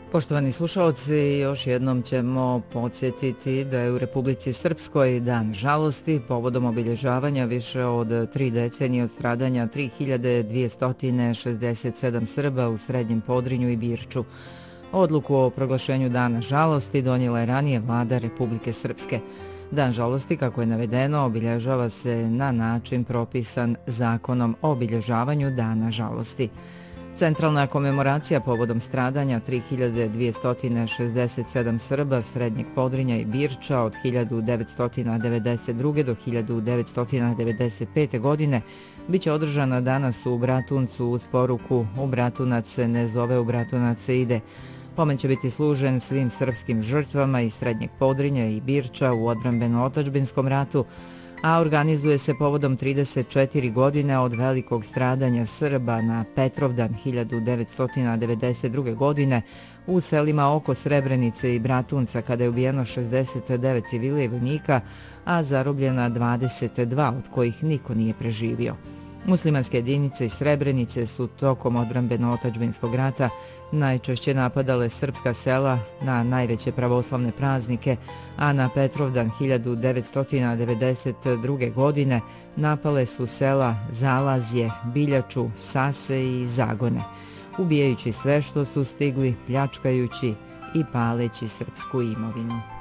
Poštovani slušalci, još jednom ćemo podsjetiti da je u Republici Srpskoj dan žalosti povodom obilježavanja više od 3 decenije od stradanja 3267 Srba u Srednjem Podrinju i Birču. Odluku o proglašenju dana žalosti donijela je ranije vlada Republike Srpske. Dan žalosti, kako je navedeno, obilježava se na način propisan Zakonom o obilježavanju dana žalosti. Centralna komemoracija povodom stradanja 3267 Srba Srednjeg Podrinja i Birča od 1992. do 1995. godine biće održana danas u Bratuncu uz poruku "U Bratunac se ne zove, u Bratunac se ide". Pomen će biti služen svim srpskim žrtvama iz Srednjeg Podrinja i Birča u odbrambeno-otadžbinskom ratu, a organizuje se povodom 34 godine od velikog stradanja Srba na Petrovdan 1992. godine u selima oko Srebrenice i Bratunca, kada je ubijeno 69 civila i vojnika, a zarobljena 22, od kojih niko nije preživio. Muslimanske jedinice iz Srebrenice su tokom odbrambeno-otadžbinskog rata najčešće napadale srpska sela na najveće pravoslavne praznike, a na Petrovdan 1992. godine napale su sela Zalazje, Biljaču, Sase i Zagone, ubijajući sve što su stigli, pljačkajući i paleći srpsku imovinu.